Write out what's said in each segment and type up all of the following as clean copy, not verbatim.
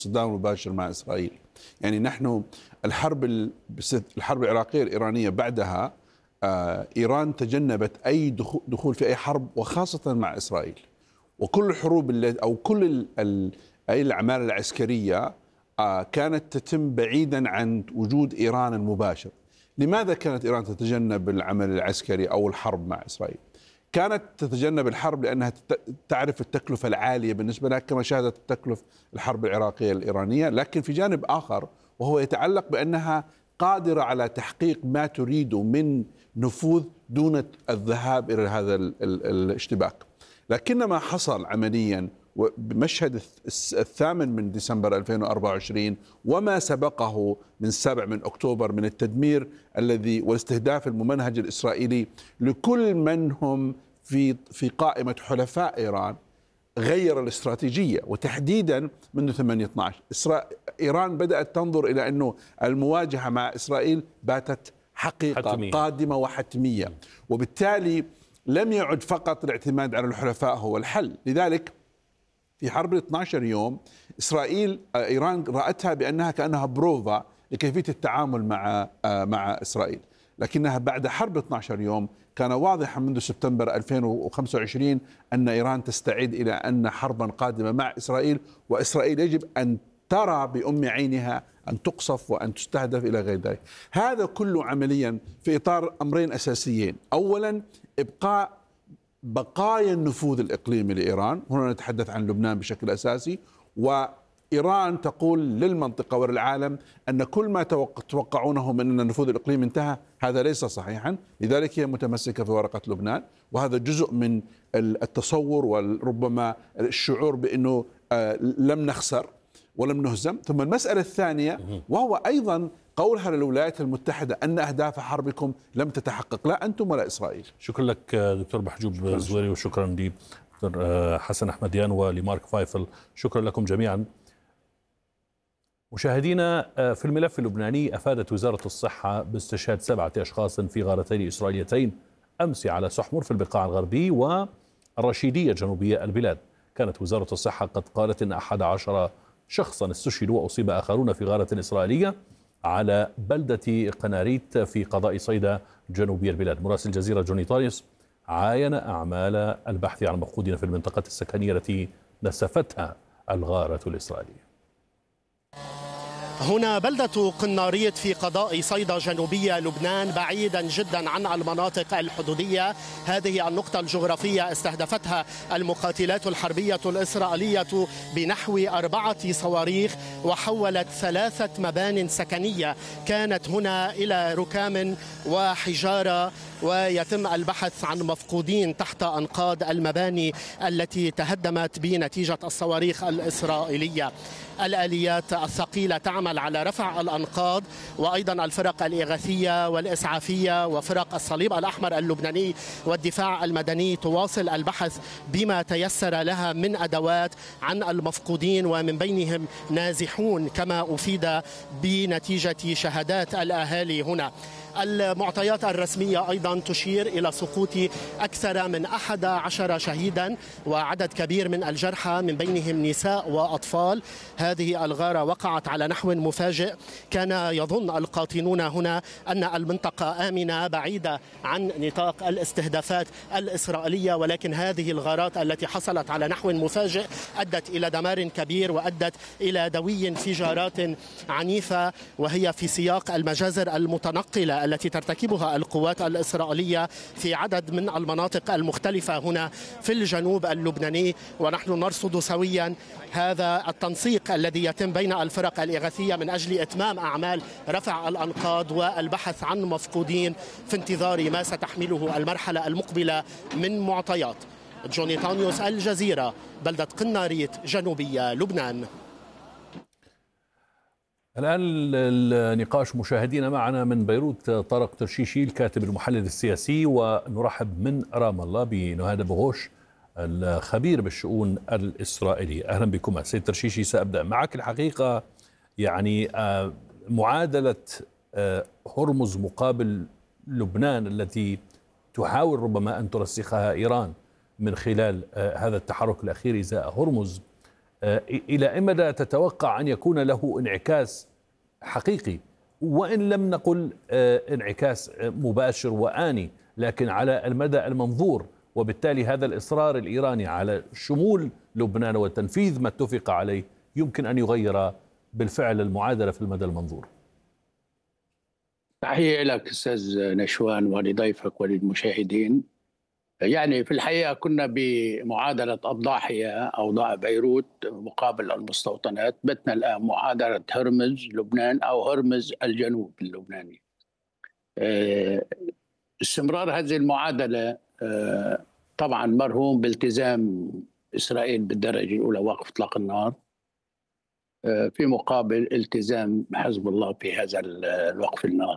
الصدام المباشر مع إسرائيل. يعني نحن الحرب العراقية الإيرانية بعدها إيران تجنبت أي دخول في أي حرب، وخاصة مع إسرائيل. وكل الحروب أو كل أي الأعمال العسكرية كانت تتم بعيدا عن وجود إيران المباشر. لماذا كانت إيران تتجنب العمل العسكري أو الحرب مع إسرائيل؟ كانت تتجنب الحرب لأنها تعرف التكلفة العالية بالنسبة لها، كما شهدت التكلفة الحرب العراقية الإيرانية. لكن في جانب آخر وهو يتعلق بأنها قادرة على تحقيق ما تريده من نفوذ دون الذهاب إلى هذا الاشتباك. لكن ما حصل عمليا بمشهد 8 ديسمبر 2024 وما سبقه من 7 أكتوبر من التدمير الذي والاستهداف الممنهج الإسرائيلي لكل من هم في قائمة حلفاء إيران غير الاستراتيجية. وتحديدا منذ 8/12 إيران بدأت تنظر إلى أنه المواجهة مع إسرائيل باتت حقيقة قادمة وحتمية، وبالتالي لم يعد فقط الاعتماد على الحلفاء هو الحل. لذلك في حرب 12 يوم إيران رأتها بأنها كأنها بروفا لكيفية التعامل مع إسرائيل، لكنها بعد حرب 12 يوم كان واضحا منذ سبتمبر 2025 أن إيران تستعد إلى أن حربا قادمة مع إسرائيل، وإسرائيل يجب أن ترى بأم عينها أن تقصف وأن تستهدف إلى غير ذلك. هذا كله عمليا في إطار أمرين أساسيين: أولا إبقاء بقايا النفوذ الإقليمي لإيران، هنا نتحدث عن لبنان بشكل أساسي، وإيران تقول للمنطقة وللعالم أن كل ما توقعونه من أن النفوذ الإقليمي انتهى هذا ليس صحيحا. لذلك هي متمسكة في ورقة لبنان، وهذا جزء من التصور وربما الشعور بأنه لم نخسر ولم نهزم. ثم المسألة الثانية وهو أيضا قولها للولايات المتحدة أن أهداف حربكم لم تتحقق، لا أنتم ولا إسرائيل. شكرا لك دكتور محجوب زويري، وشكرا لدكتور حسن أحمديان ولمارك فايفل. شكرا لكم جميعا. مشاهدينا، في الملف اللبناني أفادت وزارة الصحة باستشهاد 7 أشخاص في غارتين إسرائيليتين أمس على سحمر في البقاع الغربي والرشيدية جنوبية البلاد. كانت وزارة الصحة قد قالت أن 11 شخصا استشهدوا وأصيب آخرون في غارة إسرائيلية على بلدة قناريت في قضاء صيدا جنوبي البلاد. مراسل الجزيرة جوني طاريس عاين أعمال البحث عن مفقودين في المنطقة السكنية التي نسفتها الغارة الإسرائيلية. هنا بلدة قناريت في قضاء صيدا جنوبية لبنان، بعيدا جدا عن المناطق الحدودية. هذه النقطة الجغرافية استهدفتها المقاتلات الحربية الإسرائيلية بنحو 4 صواريخ، وحولت 3 مبان سكنية كانت هنا إلى ركام وحجارة، ويتم البحث عن مفقودين تحت أنقاض المباني التي تهدمت بنتيجة الصواريخ الإسرائيلية. الآليات الثقيلة تعمل على رفع الأنقاض، وأيضا الفرق الإغاثية والإسعافية وفرق الصليب الأحمر اللبناني والدفاع المدني تواصل البحث بما تيسر لها من أدوات عن المفقودين، ومن بينهم نازحون كما أفيد بنتيجة شهادات الأهالي هنا. المعطيات الرسمية أيضا تشير إلى سقوط أكثر من 11 شهيدا وعدد كبير من الجرحى، من بينهم نساء وأطفال. هذه الغارة وقعت على نحو مفاجئ. كان يظن القاطنون هنا أن المنطقة آمنة بعيدة عن نطاق الاستهدافات الإسرائيلية، ولكن هذه الغارات التي حصلت على نحو مفاجئ أدت إلى دمار كبير وأدت إلى دوي انفجارات عنيفة، وهي في سياق المجازر المتنقلة التي ترتكبها القوات الإسرائيلية في عدد من المناطق المختلفة هنا في الجنوب اللبناني. ونحن نرصد سويا هذا التنسيق الذي يتم بين الفرق الإغاثية من أجل إتمام أعمال رفع الأنقاض والبحث عن مفقودين في انتظار ما ستحمله المرحلة المقبلة من معطيات. جوني طانيوس، الجزيرة، بلدة قناريت جنوبية لبنان. الآن النقاش مشاهدينا معنا من بيروت طارق ترشيشي الكاتب المحلل السياسي، ونرحب من رام الله بنهاد بغوش الخبير بالشؤون الإسرائيلية. أهلا بكم سيد ترشيشي. سأبدأ معك. الحقيقة يعني معادلة هرمز مقابل لبنان التي تحاول ربما أن ترسخها إيران من خلال هذا التحرك الأخير إزاء هرمز إلى أي مدى تتوقع أن يكون له انعكاس حقيقي، وإن لم نقل انعكاس مباشر وآني، لكن على المدى المنظور، وبالتالي هذا الإصرار الإيراني على شمول لبنان وتنفيذ ما اتفق عليه يمكن أن يغير بالفعل المعادلة في المدى المنظور؟ تحية لك أستاذ نشوان ولضيفك وللمشاهدين. يعني في الحقيقة كنا بمعادلة الضاحية أو ضاع بيروت مقابل المستوطنات، بتنا الآن معادلة هرمز لبنان أو هرمز الجنوب اللبناني. استمرار هذه المعادلة طبعا مرهون بالتزام إسرائيل بالدرجة الأولى وقف إطلاق النار، في مقابل التزام حزب الله في هذا الوقف النار.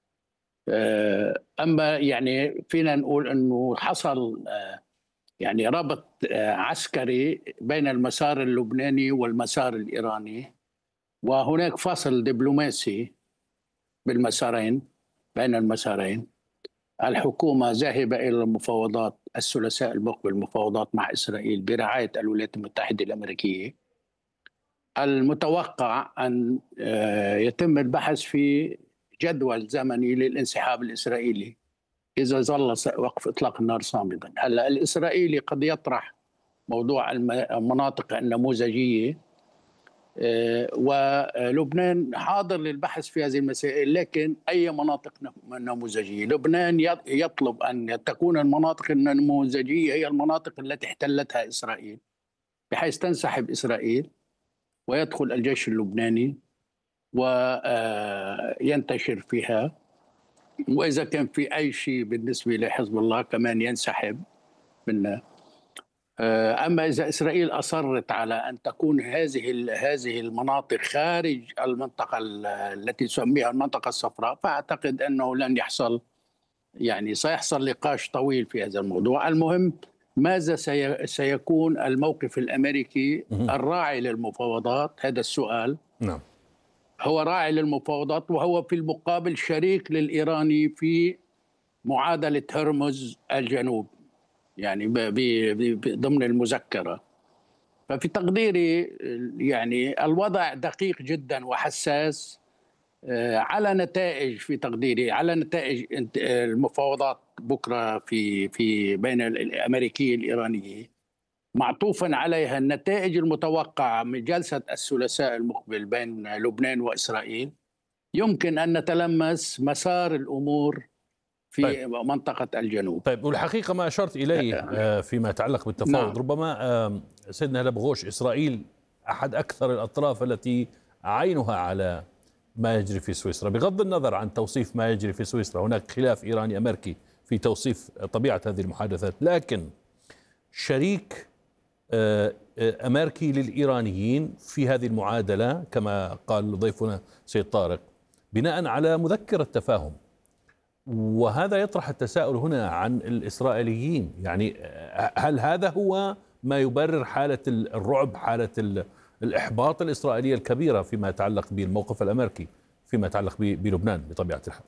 أما يعني فينا نقول أنه حصل يعني ربط عسكري بين المسار اللبناني والمسار الإيراني، وهناك فصل دبلوماسي بالمسارين بين المسارين. الحكومة ذاهبة إلى المفاوضات الثلاثاء المقبل، مفاوضات مع إسرائيل برعاية الولايات المتحدة الأمريكية. المتوقع أن يتم البحث في جدول زمني للانسحاب الإسرائيلي إذا ظل وقف إطلاق النار صامدا. هلا الإسرائيلي قد يطرح موضوع المناطق النموذجية، ولبنان حاضر للبحث في هذه المسائل، لكن أي مناطق نموذجية؟ لبنان يطلب أن تكون المناطق النموذجية هي المناطق التي احتلتها إسرائيل، بحيث تنسحب إسرائيل ويدخل الجيش اللبناني وينتشر فيها، وإذا كان في أي شيء بالنسبة لحزب الله كمان ينسحب منه. أما إذا إسرائيل أصرت على أن تكون هذه المناطق خارج المنطقة التي تسميها المنطقة الصفراء، فأعتقد أنه لن يحصل، يعني سيحصل نقاش طويل في هذا الموضوع. المهم ماذا سيكون الموقف الأمريكي الراعي للمفاوضات؟ هذا السؤال. نعم، هو راعي للمفاوضات، وهو في المقابل شريك للإيراني في معادلة هرمز الجنوب، يعني ضمن المذكرة. ففي تقديري يعني الوضع دقيق جدا وحساس، على نتائج، في تقديري على نتائج المفاوضات بكرة في بين الأمريكية الإيرانية، معطوفا عليها النتائج المتوقعة من جلسة الثلاثاء المقبل بين لبنان وإسرائيل، يمكن أن نتلمس مسار الأمور في منطقة الجنوب. طيب، والحقيقة ما أشرت إليه فيما يتعلق بالتفاوض، نعم. ربما سيدنا لبغوش، إسرائيل أحد أكثر الأطراف التي عينها على ما يجري في سويسرا، بغض النظر عن توصيف ما يجري في سويسرا. هناك خلاف إيراني أمريكي في توصيف طبيعة هذه المحادثات، لكن شريك أمريكي للإيرانيين في هذه المعادلة كما قال ضيفنا سيد طارق بناء على مذكرة تفاهم. وهذا يطرح التساؤل هنا عن الإسرائيليين، يعني هل هذا هو ما يبرر حالة الرعب، حالة الإحباط الإسرائيلية الكبيرة فيما يتعلق بالموقف الأمريكي فيما يتعلق بلبنان بطبيعة الحال؟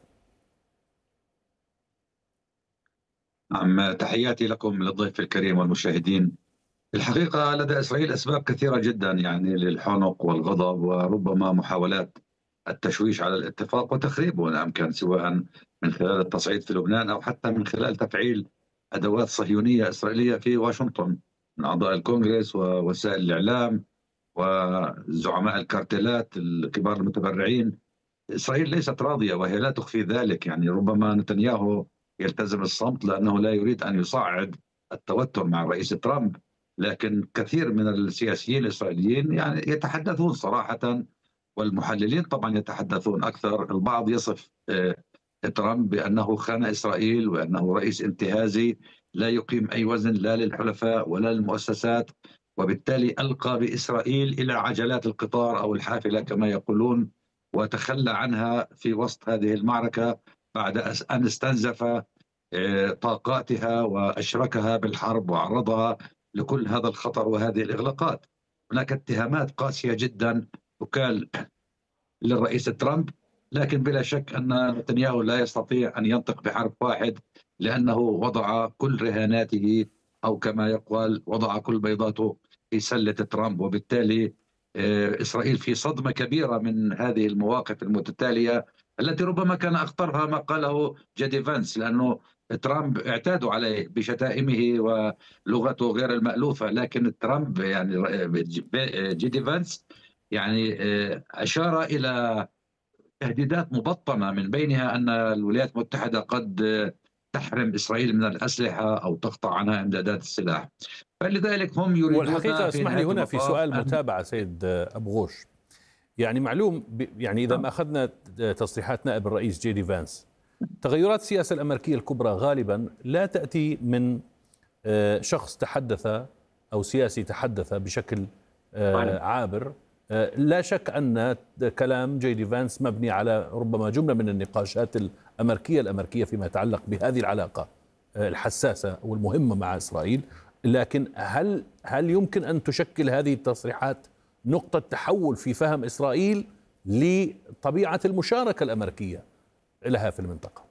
نعم، تحياتي لكم للضيف الكريم والمشاهدين. الحقيقة لدى إسرائيل أسباب كثيرة جدا يعني للحنق والغضب، وربما محاولات التشويش على الاتفاق وتخريبه إن أمكن، سواء من خلال التصعيد في لبنان أو حتى من خلال تفعيل أدوات صهيونية إسرائيلية في واشنطن من أعضاء الكونغرس ووسائل الإعلام وزعماء الكارتلات الكبار المتبرعين. إسرائيل ليست راضية وهي لا تخفي ذلك. يعني ربما نتنياهو يلتزم الصمت لأنه لا يريد أن يصعد التوتر مع الرئيس ترامب، لكن كثير من السياسيين الإسرائيليين يعني يتحدثون صراحة، والمحللين طبعا يتحدثون أكثر. البعض يصف ترامب بأنه خان إسرائيل وأنه رئيس انتهازي لا يقيم أي وزن لا للحلفاء ولا للمؤسسات، وبالتالي ألقى بإسرائيل إلى عجلات القطار أو الحافلة كما يقولون، وتخلى عنها في وسط هذه المعركة بعد أن استنزف طاقاتها وأشركها بالحرب وعرضها لكل هذا الخطر وهذه الإغلاقات. هناك اتهامات قاسية جدا تكال للرئيس ترامب، لكن بلا شك أن نتنياهو لا يستطيع أن ينطق بحرف واحد، لأنه وضع كل رهاناته، أو كما يقال وضع كل بيضاته في سلة ترامب، وبالتالي إسرائيل في صدمة كبيرة من هذه المواقف المتتالية التي ربما كان أخطرها ما قاله جيدي فانس، لأنه ترامب اعتادوا عليه بشتائمه ولغته غير المألوفة، لكن ترامب يعني جيدي فانس يعني أشار إلى تهديدات مبطنة، من بينها أن الولايات المتحدة قد تحرم إسرائيل من الأسلحة أو تقطع عنها إمدادات السلاح. فلذلك هم يريدون والحقيقة اسمح لي هنا في سؤال أن... متابعة سيد أبو غوش، يعني معلوم يعني إذا ما أخذنا تصريحات نائب الرئيس جيدي فانس، تغيرات السياسة الأمريكية الكبرى غالبا لا تأتي من شخص تحدث أو سياسي تحدث بشكل عابر. لا شك أن كلام جيدي فانس مبني على ربما جملة من النقاشات الأمريكية فيما يتعلق بهذه العلاقة الحساسة والمهمة مع إسرائيل، لكن هل يمكن أن تشكل هذه التصريحات نقطة تحول في فهم إسرائيل لطبيعة المشاركة الأمريكية لها في المنطقة؟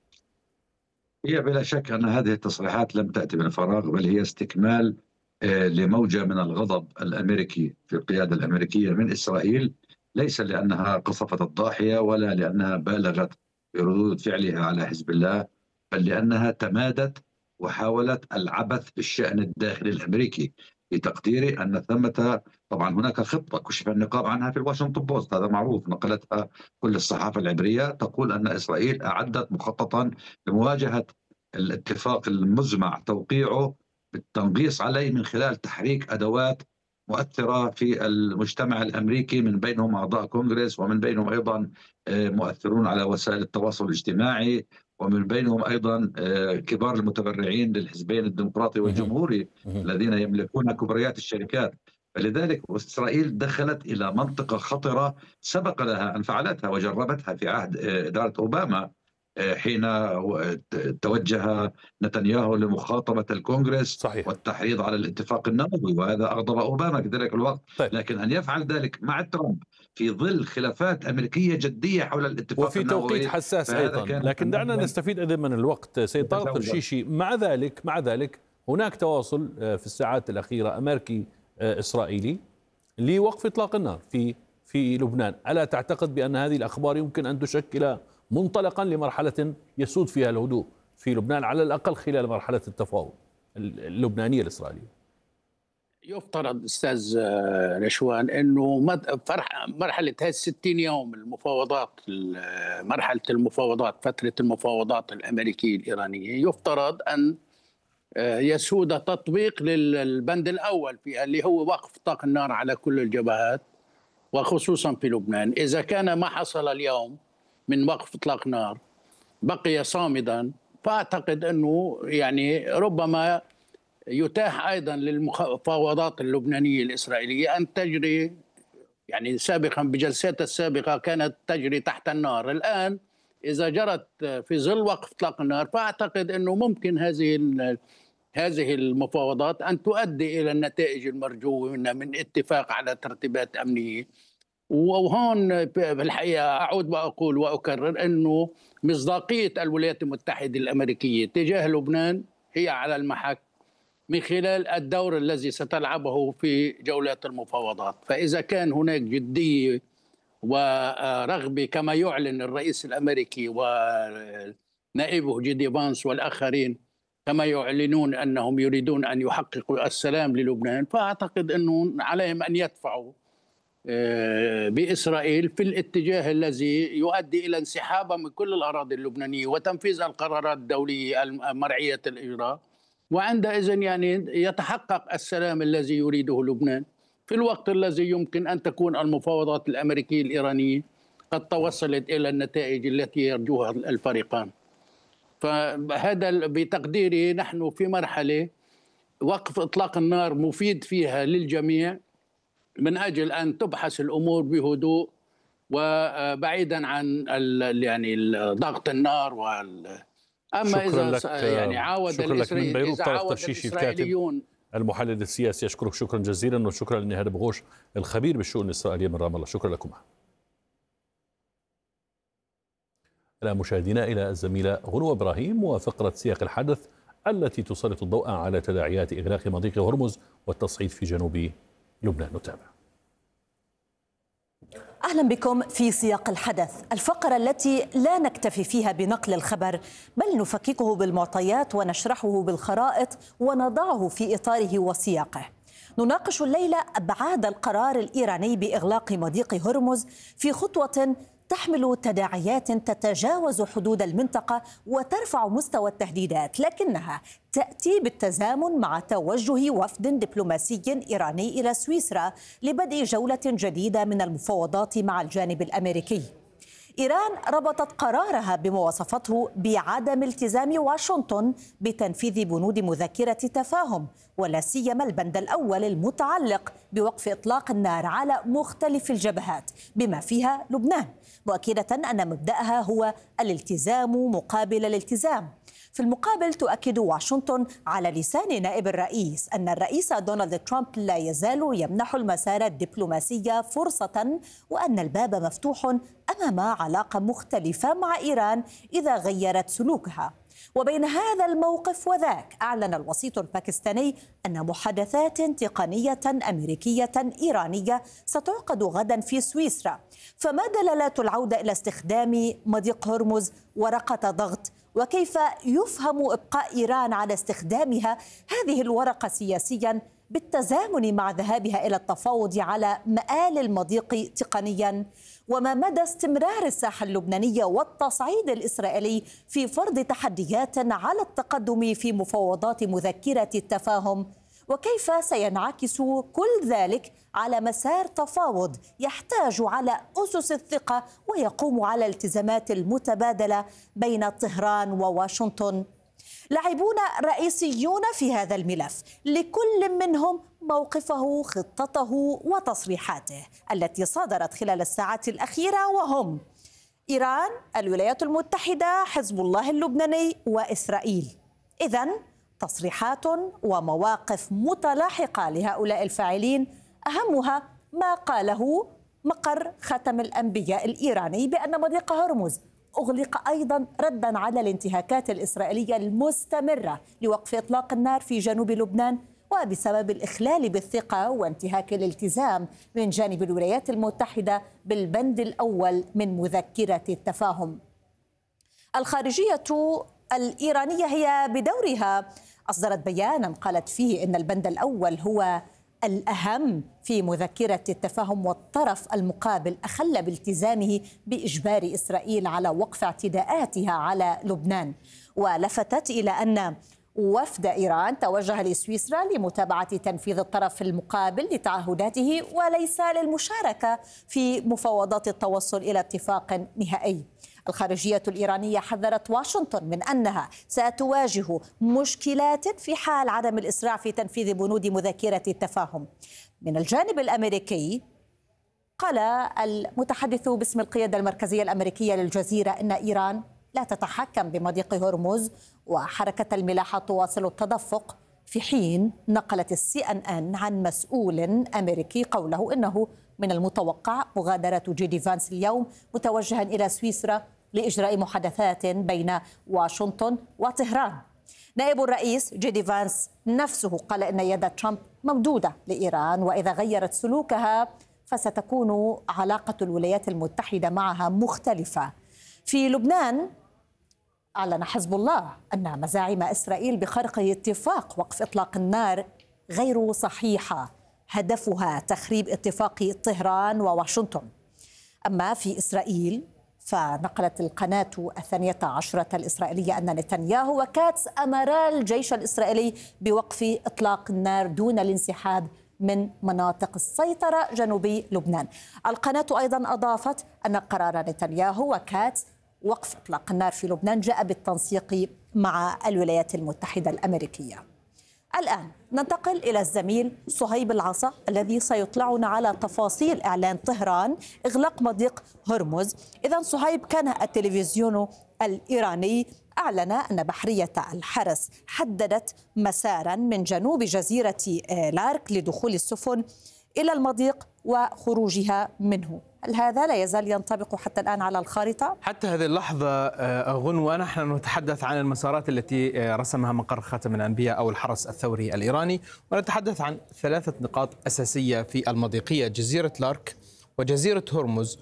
هي بلا شك أن هذه التصريحات لم تأتي من فراغ، بل هي استكمال لموجة من الغضب الأمريكي في القيادة الأمريكية من إسرائيل، ليس لأنها قصفت الضاحية ولا لأنها بالغت في ردود فعلها على حزب الله، بل لأنها تمادت وحاولت العبث بالشأن الداخلي الأمريكي. في تقديري أن ثمة طبعا هناك خطة كشف النقاب عنها في الواشنطن بوست، هذا معروف، نقلتها كل الصحافة العبرية، تقول أن إسرائيل أعدت مخططا لمواجهة الاتفاق المزمع توقيعه بالتنغيص عليه من خلال تحريك أدوات مؤثرة في المجتمع الأمريكي، من بينهم أعضاء كونغرس، ومن بينهم أيضا مؤثرون على وسائل التواصل الاجتماعي، ومن بينهم أيضا كبار المتبرعين للحزبين الديمقراطي والجمهوري الذين يملكون كبريات الشركات. فلذلك إسرائيل دخلت إلى منطقة خطرة سبق لها أن فعلتها وجربتها في عهد إدارة أوباما، حين توجه نتنياهو لمخاطبة الكونغرس صحيح. والتحريض على الاتفاق النووي، وهذا أغضب أوباما في ذلك الوقت. طيب. لكن أن يفعل ذلك مع ترامب في ظل خلافات أمريكية جدية حول الاتفاق وفي النووي توقيت حساس أيضا، لكن دعنا نستفيد أيضا من الوقت سيد طارق الشيشي. مع ذلك هناك تواصل في الساعات الأخيرة أمريكي إسرائيلي لوقف إطلاق النار في لبنان. ألا تعتقد بأن هذه الأخبار يمكن أن تشكل منطلقا لمرحلة يسود فيها الهدوء في لبنان، على الأقل خلال مرحلة التفاوض اللبنانية الإسرائيلية؟ يفترض أستاذ رشوان أنه مرحلة هذه 60 يوم المفاوضات، مرحلة المفاوضات، فترة المفاوضات الأمريكية الإيرانية، يفترض أن يسود تطبيق للبند الأول في اللي هو وقف إطلاق النار على كل الجبهات وخصوصا في لبنان. إذا كان ما حصل اليوم من وقف إطلاق نار بقي صامدا، فأعتقد أنه يعني ربما يتاح أيضا للمفاوضات اللبنانية الإسرائيلية أن تجري، يعني سابقا بجلساتها السابقة كانت تجري تحت النار، الآن إذا جرت في ظل وقف إطلاق النار فأعتقد أنه ممكن هذه المفاوضات أن تؤدي إلى النتائج المرجوة من اتفاق على ترتيبات أمنية. وهون بالحقيقة أعود وأقول وأكرر أنه مصداقية الولايات المتحدة الأمريكية تجاه لبنان هي على المحك من خلال الدور الذي ستلعبه في جولات المفاوضات. فإذا كان هناك جدية ورغبة كما يعلن الرئيس الأمريكي ونائبه جيدي فانس والآخرين كما يعلنون أنهم يريدون أن يحققوا السلام للبنان، فأعتقد أنه عليهم أن يدفعوا بإسرائيل في الاتجاه الذي يؤدي إلى انسحابها من كل الأراضي اللبنانية وتنفيذ القرارات الدولية مرعية الإجراء، وعندئذ يعني يتحقق السلام الذي يريده لبنان في الوقت الذي يمكن أن تكون المفاوضات الأمريكية الإيرانية قد توصلت إلى النتائج التي يرجوها الفريقان. فهذا بتقديري نحن في مرحلة وقف إطلاق النار مفيد فيها للجميع من أجل أن تبحث الأمور بهدوء وبعيدا عن يعني ضغط النار أما إذا يعني عاود الإسرائيليون. المحلل السياسي أشكرك شكرا جزيلا، وشكرا لنهاد أبو غوش الخبير بالشؤون الإسرائيلية من رام الله. شكرا لكم. الآن مشاهدينا إلى الزميلة غنوة إبراهيم وفقرة سياق الحدث التي تسلط الضوء على تداعيات إغلاق مضيق هرمز والتصعيد في جنوب لبنان. نتابع. أهلا بكم في سياق الحدث، الفقرة التي لا نكتفي فيها بنقل الخبر بل نفككه بالمعطيات ونشرحه بالخرائط ونضعه في إطاره وسياقه. نناقش الليلة أبعاد القرار الإيراني بإغلاق مضيق هرمز في خطوة تحمل تداعيات تتجاوز حدود المنطقة وترفع مستوى التهديدات، لكنها تأتي بالتزامن مع توجه وفد دبلوماسي إيراني إلى سويسرا لبدء جولة جديدة من المفاوضات مع الجانب الأمريكي. إيران ربطت قرارها بمواصفته بعدم التزام واشنطن بتنفيذ بنود مذكرة تفاهم، ولا سيما البند الأول المتعلق بوقف إطلاق النار على مختلف الجبهات بما فيها لبنان، مؤكدة أن مبدأها هو الالتزام مقابل الالتزام. في المقابل تؤكد واشنطن على لسان نائب الرئيس أن الرئيس دونالد ترامب لا يزال يمنح المسار الدبلوماسي فرصة، وأن الباب مفتوح أمام علاقة مختلفة مع إيران إذا غيرت سلوكها. وبين هذا الموقف وذاك أعلن الوسيط الباكستاني أن محادثات تقنية أمريكية إيرانية ستعقد غدا في سويسرا. فما دلالات العودة إلى استخدام مضيق هرمز ورقة ضغط؟ وكيف يفهم إبقاء إيران على استخدامها هذه الورقة سياسيا بالتزامن مع ذهابها إلى التفاوض على مآل المضيق تقنيا؟ وما مدى استمرار الساحة اللبنانية والتصعيد الإسرائيلي في فرض تحديات على التقدم في مفاوضات مذكرة التفاهم؟ وكيف سينعكس كل ذلك على مسار تفاوض يحتاج على أسس الثقة ويقوم على الالتزامات المتبادلة بين طهران وواشنطن؟ لاعبون رئيسيون في هذا الملف، لكل منهم موقفه، خطته وتصريحاته التي صدرت خلال الساعات الأخيرة، وهم إيران، الولايات المتحدة، حزب الله اللبناني وإسرائيل. إذن تصريحات ومواقف متلاحقة لهؤلاء الفاعلين، أهمها ما قاله مقر ختم الأنبياء الإيراني بأن مضيق هرمز أغلق أيضا ردا على الانتهاكات الإسرائيلية المستمرة لوقف إطلاق النار في جنوب لبنان، وبسبب الإخلال بالثقة وانتهاك الالتزام من جانب الولايات المتحدة بالبند الأول من مذكرة التفاهم. الخارجية الإيرانية هي بدورها أصدرت بيانا قالت فيه إن البند الأول هو الأهم في مذكرة التفاهم، والطرف المقابل أخل بالتزامه بإجبار إسرائيل على وقف اعتداءاتها على لبنان. ولفتت إلى أن وفد إيران توجه لسويسرا لمتابعة تنفيذ الطرف المقابل لتعهداته وليس للمشاركة في مفاوضات التوصل إلى اتفاق نهائي. الخارجية الإيرانية حذرت واشنطن من أنها ستواجه مشكلات في حال عدم الإسراع في تنفيذ بنود مذكرة التفاهم. من الجانب الأمريكي قال المتحدث باسم القيادة المركزية الأمريكية للجزيرة إن إيران لا تتحكم بمضيق هرمز وحركة الملاحة تواصل التدفق، في حين نقلت CNN عن مسؤول أمريكي قوله إنه من المتوقع مغادرة جيدي فانس اليوم متوجها إلى سويسرا لإجراء محادثات بين واشنطن وطهران. نائب الرئيس جيدي فانس نفسه قال إن يد ترامب ممدودة لإيران، وإذا غيرت سلوكها فستكون علاقة الولايات المتحدة معها مختلفة. في لبنان أعلن حزب الله أن مزاعم إسرائيل بخرق اتفاق وقف إطلاق النار غير صحيحة، هدفها تخريب اتفاق طهران وواشنطن. أما في إسرائيل فنقلت القناة 12 الإسرائيلية أن نتنياهو وكاتس أمرا الجيش الإسرائيلي بوقف إطلاق النار دون الانسحاب من مناطق السيطرة جنوبي لبنان. القناة أيضا أضافت أن قرار نتنياهو وكاتس وقف إطلاق النار في لبنان جاء بالتنسيق مع الولايات المتحدة الأمريكية. الآن ننتقل إلى الزميل صهيب العصا الذي سيطلعنا على تفاصيل إعلان طهران إغلاق مضيق هرمز. إذن صهيب، كان التلفزيون الإيراني أعلن أن بحرية الحرس حددت مسارا من جنوب جزيرة لارك لدخول السفن إلى المضيق وخروجها منه. هل هذا لا يزال ينطبق حتى الآن على الخارطة؟ حتى هذه اللحظة غنوة نحن نتحدث عن المسارات التي رسمها مقر خاتم الأنبياء أو الحرس الثوري الإيراني، ونتحدث عن 3 نقاط أساسية في المضيقية: جزيرة لارك وجزيرة هرمز